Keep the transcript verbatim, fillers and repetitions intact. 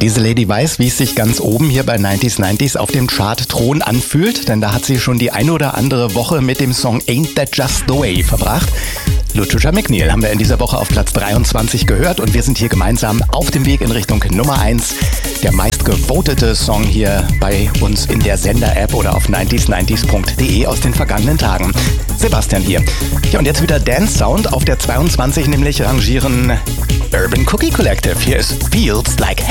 diese Lady weiß, wie es sich ganz oben hier bei neunzig neunzig auf dem Chart-Thron anfühlt, denn da hat sie schon die eine oder andere Woche mit dem Song Ain't That Just The Way verbracht. Lucicia McNeil haben wir in dieser Woche auf Platz dreiundzwanzig gehört und wir sind hier gemeinsam auf dem Weg in Richtung Nummer eins. Der meistgevotete Song hier bei uns in der Sender-App oder auf neunzig neunzig punkt de aus den vergangenen Tagen. Sebastian hier. Ja, und jetzt wieder Dance Sound auf der zweiundzwanzig, nämlich rangieren Urban Cookie Collective. Hier ist Feels Like